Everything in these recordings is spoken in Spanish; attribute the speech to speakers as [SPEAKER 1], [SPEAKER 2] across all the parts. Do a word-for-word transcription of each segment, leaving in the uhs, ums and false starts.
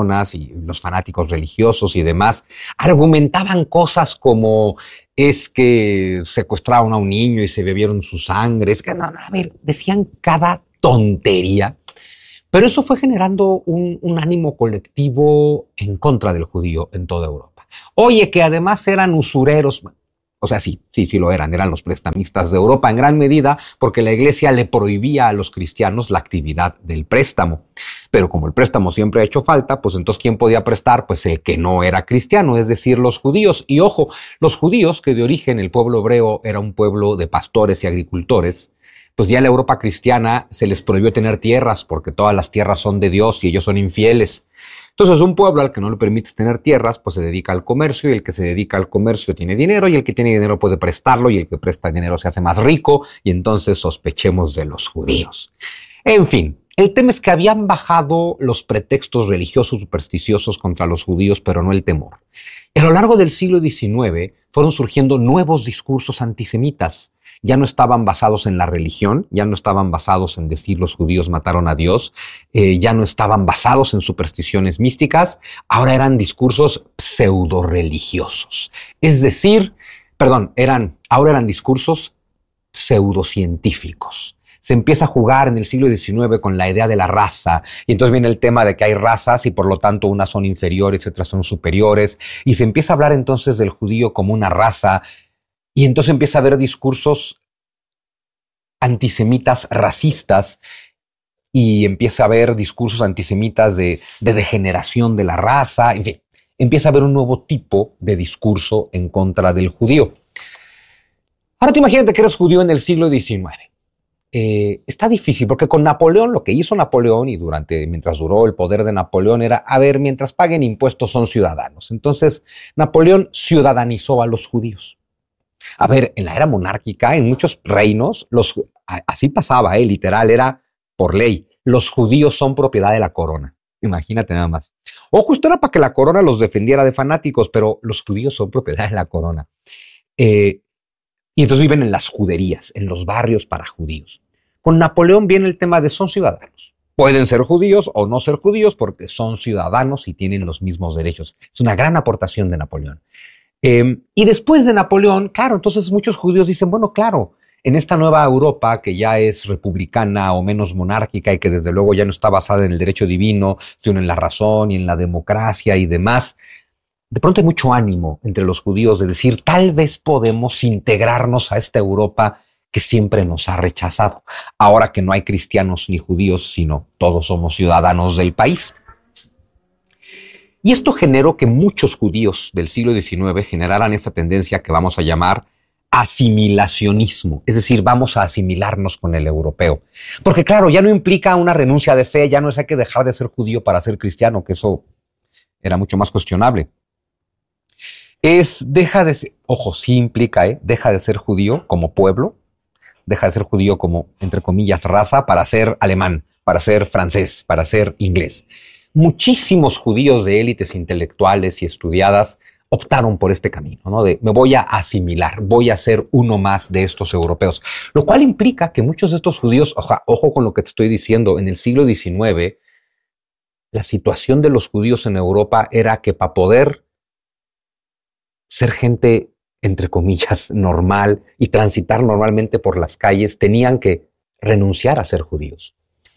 [SPEAKER 1] personas y los fanáticos religiosos y demás argumentaban cosas como es que secuestraron a un niño y se bebieron su sangre, es que no, no, a ver, decían cada tontería, pero eso fue generando un, un ánimo colectivo en contra del judío en toda Europa. Oye, que además eran usureros. O sea, sí, sí, sí lo eran, eran los prestamistas de Europa en gran medida porque la Iglesia le prohibía a los cristianos la actividad del préstamo. Pero como el préstamo siempre ha hecho falta, pues entonces ¿quién podía prestar? Pues el que no era cristiano, es decir, los judíos. Y ojo, los judíos, que de origen el pueblo hebreo era un pueblo de pastores y agricultores, pues ya en la Europa cristiana se les prohibió tener tierras porque todas las tierras son de Dios y ellos son infieles. Entonces, un pueblo al que no le permites tener tierras, pues se dedica al comercio, y el que se dedica al comercio tiene dinero, y el que tiene dinero puede prestarlo, y el que presta dinero se hace más rico, y entonces sospechemos de los judíos. En fin, el tema es que habían bajado los pretextos religiosos supersticiosos contra los judíos, pero no el temor. Y a lo largo del siglo diecinueve fueron surgiendo nuevos discursos antisemitas. Ya no estaban basados en la religión, ya no estaban basados en decir los judíos mataron a Dios, eh, ya no estaban basados en supersticiones místicas, ahora eran discursos pseudo-religiosos. Es decir, perdón, eran, ahora eran discursos pseudocientíficos. Se empieza a jugar en el siglo diecinueve con la idea de la raza, y entonces viene el tema de que hay razas y por lo tanto unas son inferiores y otras son superiores, y se empieza a hablar entonces del judío como una raza. Y entonces empieza a haber discursos antisemitas racistas y empieza a haber discursos antisemitas de, de degeneración de la raza. En fin, empieza a haber un nuevo tipo de discurso en contra del judío. Ahora tú imagínate que eres judío en el siglo diecinueve. Eh, está difícil porque con Napoleón, lo que hizo Napoleón y durante, mientras duró el poder de Napoleón era, a ver, mientras paguen impuestos son ciudadanos. Entonces, Napoleón ciudadanizó a los judíos. A ver, en la era monárquica, en muchos reinos, los, así pasaba, eh, literal, era por ley. Los judíos son propiedad de la corona. Imagínate nada más. Ojo, esto era para que la corona los defendiera de fanáticos, pero los judíos son propiedad de la corona. Eh, y entonces viven en las juderías, en los barrios para judíos. Con Napoleón viene el tema de son ciudadanos. Pueden ser judíos o no ser judíos porque son ciudadanos y tienen los mismos derechos. Es una gran aportación de Napoleón. Eh, y después de Napoleón, claro, entonces muchos judíos dicen, bueno, claro, en esta nueva Europa que ya es republicana o menos monárquica y que desde luego ya no está basada en el derecho divino, sino en la razón y en la democracia y demás, de pronto hay mucho ánimo entre los judíos de decir, tal vez podemos integrarnos a esta Europa que siempre nos ha rechazado, ahora que no hay cristianos ni judíos, sino todos somos ciudadanos del país. Y esto generó que muchos judíos del siglo diecinueve generaran esa tendencia que vamos a llamar asimilacionismo, es decir, vamos a asimilarnos con el europeo. Porque claro, ya no implica una renuncia de fe, ya no es hay que dejar de ser judío para ser cristiano, que eso era mucho más cuestionable. Es, deja de ser, ojo, sí implica, ¿eh? Deja de ser judío como pueblo, deja de ser judío como, entre comillas, raza, para ser alemán, para ser francés, para ser inglés. Muchísimos judíos de élites intelectuales y estudiadas optaron por este camino, ¿no? De me voy a asimilar, voy a ser uno más de estos europeos. Lo cual implica que muchos de estos judíos, ojo, ojo con lo que te estoy diciendo, en el siglo diecinueve, la situación de los judíos en Europa era que para poder ser gente, entre comillas, normal y transitar normalmente por las calles, tenían que renunciar a ser judíos.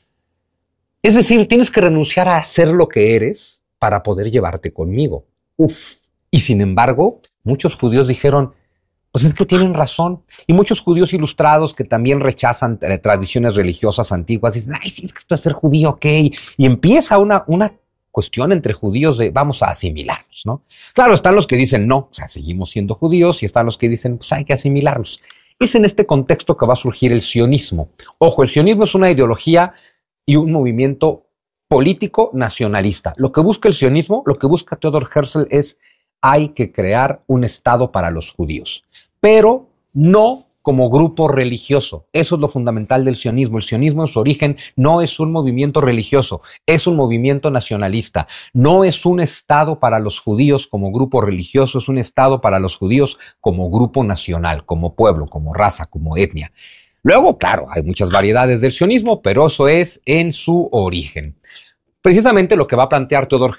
[SPEAKER 1] Es decir, tienes que renunciar a ser lo que eres para poder llevarte conmigo. Uf. Y sin embargo, muchos judíos dijeron, pues es que tienen razón. Y muchos judíos ilustrados que también rechazan eh, tradiciones religiosas antiguas dicen, ay, sí, es que esto es ser judío, ok. Y empieza una, una cuestión entre judíos de vamos a asimilarnos, ¿no? Claro, están los que dicen no, o sea, seguimos siendo judíos, y están los que dicen, pues hay que asimilarnos. Es en este contexto que va a surgir el sionismo. Ojo, el sionismo es una ideología y un movimiento político nacionalista. Lo que busca el sionismo, lo que busca Theodor Herzl es hay que crear un Estado para los judíos, pero no como grupo religioso. Eso es lo fundamental del sionismo. El sionismo en su origen no es un movimiento religioso, es un movimiento nacionalista. No es un Estado para los judíos como grupo religioso, es un Estado para los judíos como grupo nacional, como pueblo, como raza, como etnia. Luego, claro, hay muchas variedades del sionismo, pero eso es en su origen. Precisamente lo que va a plantear Theodor